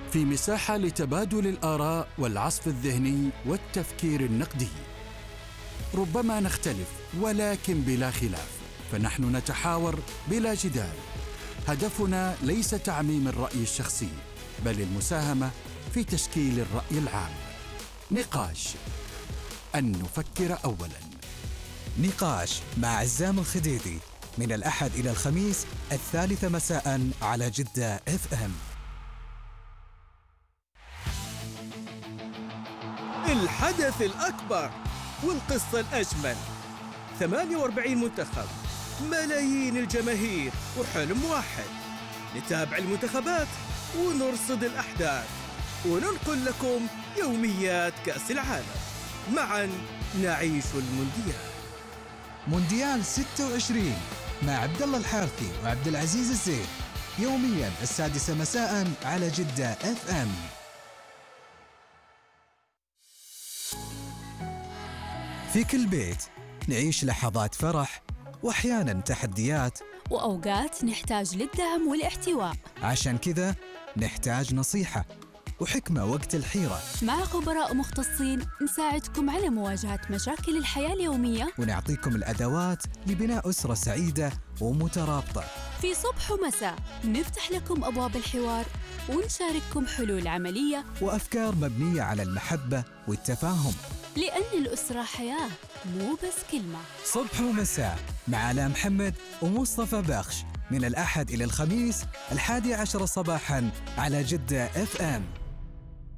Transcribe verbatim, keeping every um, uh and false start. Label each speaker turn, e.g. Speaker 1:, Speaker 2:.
Speaker 1: في مساحة لتبادل الآراء والعصف الذهني والتفكير النقدي. ربما نختلف ولكن بلا خلاف، فنحن نتحاور بلا جدال. هدفنا ليس تعميم الرأي الشخصي، بل المساهمة في تشكيل الرأي العام. نقاش، أن نفكر أولاً.
Speaker 2: نقاش مع عزام الخديدي من الأحد إلى الخميس الثالثة مساء على جدة اف ام.
Speaker 3: الحدث الأكبر والقصة الأجمل، ثمانية وأربعين منتخب، ملايين الجماهير وحلم واحد. نتابع المنتخبات ونرصد الأحداث وننقل لكم يوميات كأس العالم. معا نعيش المونديال.
Speaker 2: مونديال ستة وعشرين مع عبد الله الحارثي وعبد العزيز الزين، يوميا السادسة مساء على جدة اف ام. في كل بيت نعيش لحظات فرح واحيانا تحديات،
Speaker 4: واوقات نحتاج للدعم والاحتواء.
Speaker 2: عشان كذا نحتاج نصيحة وحكمة وقت الحيرة،
Speaker 4: مع خبراء مختصين نساعدكم على مواجهة مشاكل الحياة اليومية،
Speaker 2: ونعطيكم الأدوات لبناء أسرة سعيدة ومترابطة.
Speaker 4: في صبح ومساء نفتح لكم أبواب الحوار ونشارككم حلول عملية
Speaker 2: وأفكار مبنية على المحبة والتفاهم،
Speaker 4: لأن الأسرة حياة مو بس كلمة.
Speaker 2: صبح ومساء مع علاء محمد ومصطفى بخش، من الأحد إلى الخميس الحادي عشر صباحاً على جدة اف ام.